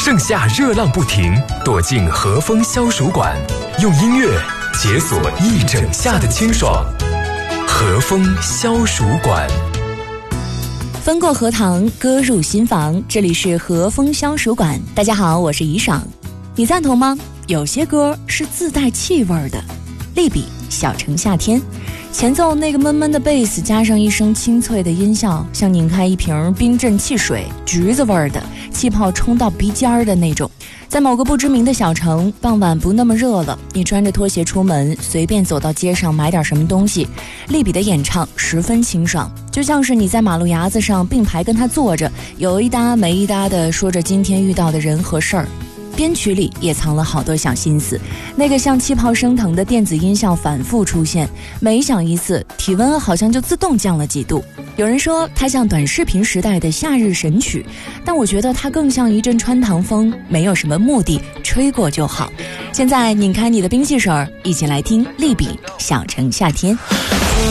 盛夏热浪不停，躲进和风消暑馆，用音乐解锁一整夏的清爽。和风消暑馆， 翻过荷塘，歌入心房，这里是和风消暑馆。大家好，我是怡爽。你赞同吗？有些歌是自带气味的。利比小城夏天，前奏那个闷闷的贝斯加上一声清脆的音效，像拧开一瓶冰镇汽水，橘子味的，气泡冲到鼻尖的那种。在某个不知名的小城，傍晚不那么热了，你穿着拖鞋出门，随便走到街上买点什么东西。利比的演唱十分清爽，就像是你在马路牙子上并排跟他坐着，有一搭没一搭的说着今天遇到的人和事儿。编曲里也藏了好多小心思，那个像气泡升腾的电子音效反复出现，每响一次，体温好像就自动降了几度。有人说它像短视频时代的夏日神曲，但我觉得它更像一阵穿堂风，没有什么目的，吹过就好。现在拧开你的冰汽水，一起来听利比小城夏天。